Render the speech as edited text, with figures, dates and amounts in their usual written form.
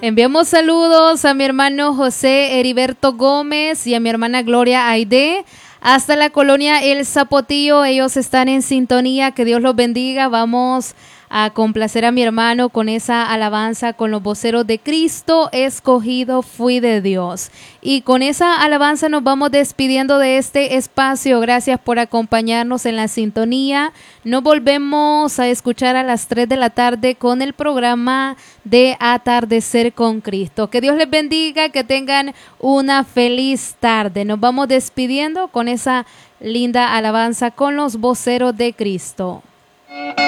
Enviamos saludos a mi hermano José Heriberto Gómez y a mi hermana Gloria Aide. Hasta la colonia El Zapotillo, ellos están en sintonía, que Dios los bendiga. Vamos a complacer a mi hermano con esa alabanza con los voceros de Cristo, escogido fui de Dios. Y con esa alabanza nos vamos despidiendo de este espacio. Gracias por acompañarnos en la sintonía. Nos volvemos a escuchar a las 3 de la tarde con el programa de Atardecer con Cristo. Que Dios les bendiga, que tengan una feliz tarde. Nos vamos despidiendo con esa linda alabanza con los voceros de Cristo.